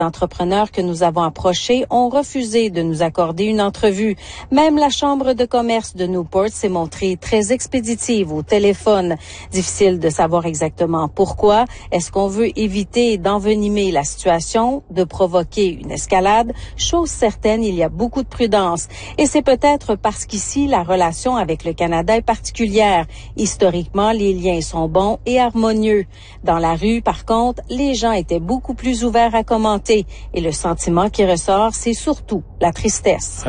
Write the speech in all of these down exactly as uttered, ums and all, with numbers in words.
Les entrepreneurs que nous avons approchés ont refusé de nous accorder une entrevue. Même la Chambre de commerce de Newport s'est montrée très expéditive au téléphone. Difficile de savoir exactement pourquoi. Est-ce qu'on veut éviter d'envenimer la situation, de provoquer une escalade? Chose certaine, il y a beaucoup de prudence. Et c'est peut-être parce qu'ici, la relation avec le Canada est particulière. Historiquement, les liens sont bons et harmonieux. Dans la rue, par contre, les gens étaient beaucoup plus ouverts à commenter. Et le sentiment qui ressort, c'est surtout la tristesse.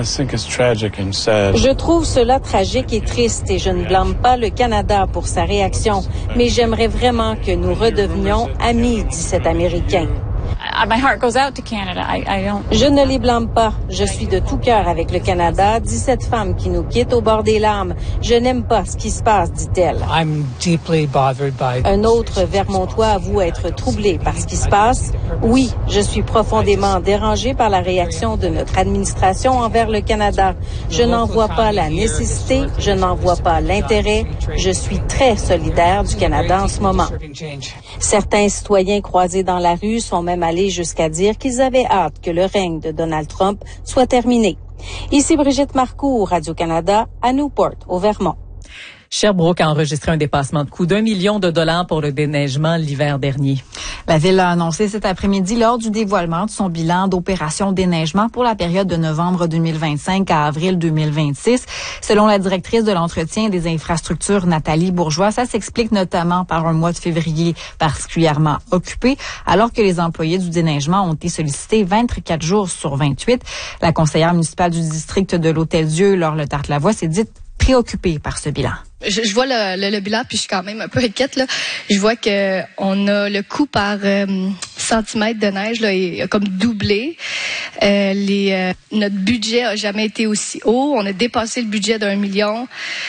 Je trouve cela tragique et triste et je ne blâme pas le Canada pour sa réaction, mais j'aimerais vraiment que nous redevenions amis, dit cet Américain. My heart goes out to Canada. I, I don't... Je ne les blâme pas. Je suis de tout cœur avec le Canada, dit cette femme qui nous quitte au bord des larmes. Je n'aime pas ce qui se passe, dit-elle. I'm deeply bothered by... Un autre Vermontois avoue être troublé par ce qui se passe. Oui, je suis profondément dérangé par la réaction de notre administration envers le Canada. Je n'en vois pas la nécessité, je n'en vois pas l'intérêt. Je suis très solidaire du Canada en ce moment. Certains citoyens croisés dans la rue sont même allés jusqu'à dire qu'ils avaient hâte que le règne de Donald Trump soit terminé. Ici Brigitte Marcoux, Radio-Canada, à Newport, au Vermont. Sherbrooke a enregistré un dépassement de coût d'un million de dollars pour le déneigement l'hiver dernier. La Ville l'a annoncé cet après-midi lors du dévoilement de son bilan d'opération déneigement pour la période de novembre deux mille vingt-cinq à avril deux mille vingt-six. Selon la directrice de l'entretien et des infrastructures, Nathalie Bourgeois, ça s'explique notamment par un mois de février particulièrement occupé, alors que les employés du déneigement ont été sollicités vingt-quatre jours sur vingt-huit. La conseillère municipale du district de l'Hôtel-Dieu, Laure Letarte-Lavoie, s'est dite préoccupée par ce bilan. Je, je vois le, le, le bilan, puis je suis quand même un peu inquiète, là. Je vois que on a le coût par euh, centimètre de neige là, est, a comme doublé. Euh, les, euh, notre budget a jamais été aussi haut. On a dépassé le budget d'un million.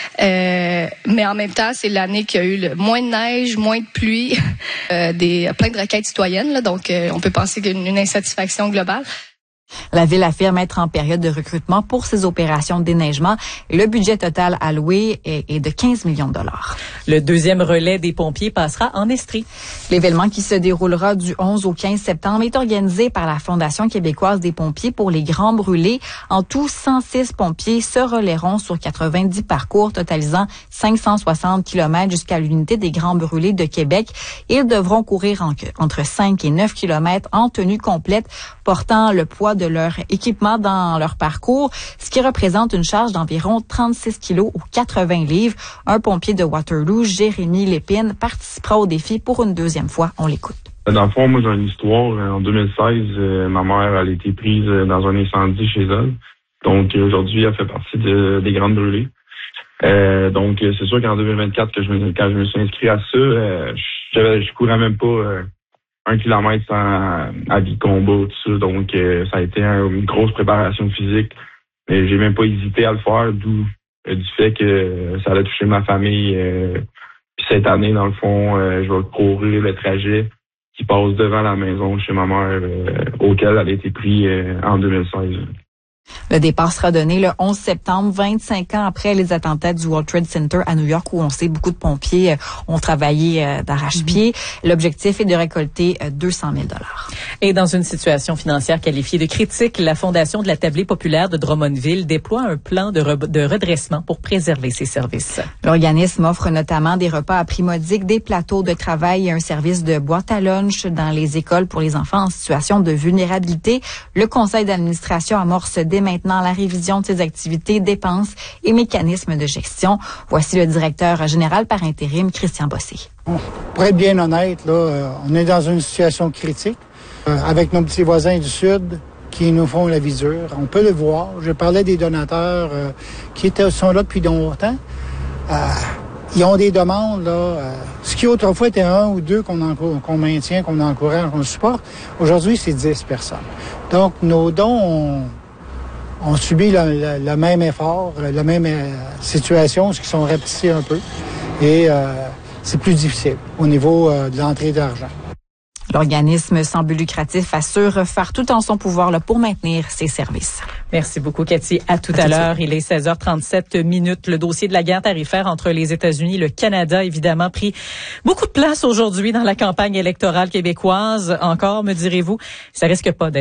Euh, mais en même temps, c'est l'année qu'il y a eu le moins de neige, moins de pluie, euh, des plein de requêtes citoyennes. Là, donc, euh, on peut penser qu'il y a une, une insatisfaction globale. La Ville affirme être en période de recrutement pour ses opérations de déneigement. Le budget total alloué est, est de quinze millions de dollars. Le deuxième relais des pompiers passera en Estrie. L'événement qui se déroulera du onze au quinze septembre est organisé par la Fondation québécoise des pompiers pour les grands brûlés. En tout, cent six pompiers se relayeront sur quatre-vingt-dix parcours totalisant cinq cent soixante kilomètres jusqu'à l'unité des grands brûlés de Québec. Ils devront courir en, entre cinq et neuf kilomètres en tenue complète, portant le poids de leur équipement dans leur parcours, ce qui représente une charge d'environ trente-six kilos ou quatre-vingts livres. Un pompier de Waterloo, Jérémy Lépine, participera au défi pour une deuxième fois. On l'écoute. Dans le fond, moi, j'ai une histoire. En deux mille seize, euh, ma mère, elle a été prise dans un incendie chez elle. Donc, aujourd'hui, elle fait partie de, des Grandes Brûlées. Euh, donc, c'est sûr qu'en deux mille vingt-quatre, que je me, quand je me suis inscrit à ça, euh, je, je courais même pas euh, un kilomètre sans habit de combat, tout ça. Donc, euh, ça a été un, une grosse préparation physique. Mais j'ai même pas hésité à le faire, d'où euh, du fait que euh, ça allait toucher ma famille. Euh, puis cette année, dans le fond, euh, je vais courir le trajet qui passe devant la maison chez ma mère, euh, auquel elle a été prise euh, en deux mille seize. Le départ sera donné le onze septembre, vingt-cinq ans après les attentats du World Trade Center à New York, où on sait beaucoup de pompiers ont travaillé d'arrache-pied. Mm-hmm. L'objectif est de récolter deux cent mille dollars. Et dans une situation financière qualifiée de critique, la Fondation de la Tablée populaire de Drummondville déploie un plan de, re- de redressement pour préserver ses services. L'organisme offre notamment des repas à prix modique, des plateaux de travail et un service de boîte à lunch dans les écoles pour les enfants en situation de vulnérabilité. Le conseil d'administration amorce dès maintenant la révision de ses activités, dépenses et mécanismes de gestion. Voici le directeur général par intérim, Christian Bossé. Pour être bien honnête, là, on est dans une situation critique euh, avec nos petits voisins du Sud qui nous font la visure. On peut le voir. Je parlais des donateurs euh, qui étaient, sont là depuis longtemps. Euh, ils ont des demandes, là. Euh, ce qui autrefois était un ou deux qu'on, enco- qu'on maintient, qu'on encourage, qu'on supporte. Aujourd'hui, c'est dix personnes. Donc, nos dons ont On subit le, le, le même effort, la même euh, situation, ce qui sont rapetissés un peu. Et euh, c'est plus difficile au niveau euh, de l'entrée d'argent. L'organisme sans but lucratif assure faire tout en son pouvoir là, pour maintenir ses services. Merci beaucoup, Cathy. À tout à, à l'heure. Il est seize heures trente-sept minutes. Le dossier de la guerre tarifaire entre les États-Unis et le Canada, évidemment, pris beaucoup de place aujourd'hui dans la campagne électorale québécoise. Encore, me direz-vous, ça risque pas d'être